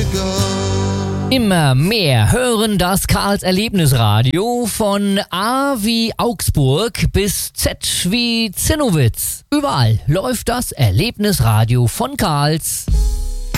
Immer mehr hören das Karls Erlebnisradio von A wie Augsburg bis Z wie Zinnowitz. Überall läuft das Erlebnisradio von Karls.